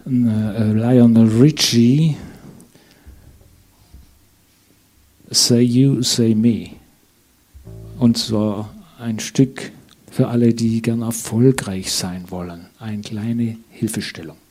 Lionel Richie, Say You, Say Me. Und zwar ein Stück für alle, die gern erfolgreich sein wollen. Eine kleine Hilfestellung.